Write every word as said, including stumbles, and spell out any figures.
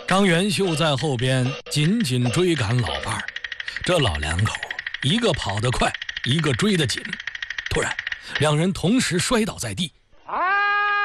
张元秀在后边紧紧追赶老伴儿，这老两口一个跑得快，一个追得紧。突然，两人同时摔倒在地，